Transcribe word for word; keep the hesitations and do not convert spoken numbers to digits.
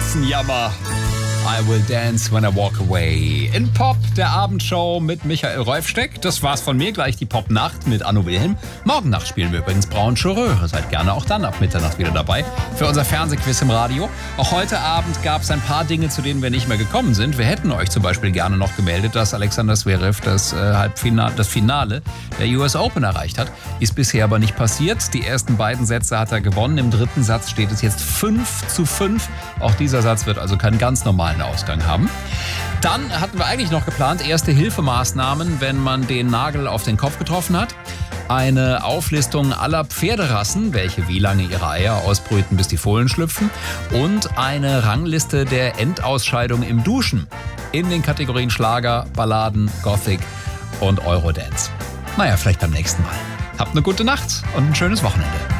Katzenjammer. I will dance when I walk away. In Pop, der Abendshow mit Michael Rolfsteck. Das war's von mir, gleich die Pop-Nacht mit Anno Wilhelm. Morgen Nacht spielen wir übrigens Braun Chareux. Seid gerne auch dann ab Mitternacht wieder dabei für unser Fernsehquiz im Radio. Auch heute Abend gab es ein paar Dinge, zu denen wir nicht mehr gekommen sind. Wir hätten euch zum Beispiel gerne noch gemeldet, dass Alexander Zverev das, äh, Halbfinale, das Finale der U S Open erreicht hat. Ist bisher aber nicht passiert. Die ersten beiden Sätze hat er gewonnen. Im dritten Satz steht es jetzt fünf zu fünf. Auch dieser Satz wird also keinen ganz normalen Ausgang haben. Dann hatten wir eigentlich noch geplant, erste Hilfemaßnahmen, wenn man den Nagel auf den Kopf getroffen hat. Eine Auflistung aller Pferderassen, welche wie lange ihre Eier ausbrüten, bis die Fohlen schlüpfen. Und eine Rangliste der Endausscheidung im Duschen in den Kategorien Schlager, Balladen, Gothic und Eurodance. Naja, vielleicht beim nächsten Mal. Habt eine gute Nacht und ein schönes Wochenende.